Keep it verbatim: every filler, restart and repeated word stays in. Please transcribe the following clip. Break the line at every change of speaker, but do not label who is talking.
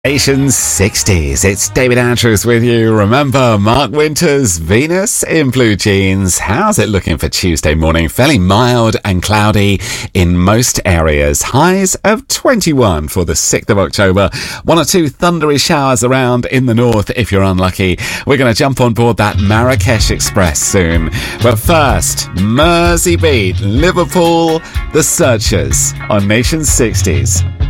Nation's sixties. It's David Andrews with you. Remember Mark Winters, Venus in Blue Jeans. How's it looking for Tuesday morning? Fairly mild and cloudy in most areas. Highs of twenty-one for the sixth of October. One or two thundery showers around in the north if you're unlucky. We're going to jump on board that Marrakesh Express soon. But first, Mersey beat Liverpool, the Searchers on Nation's sixties.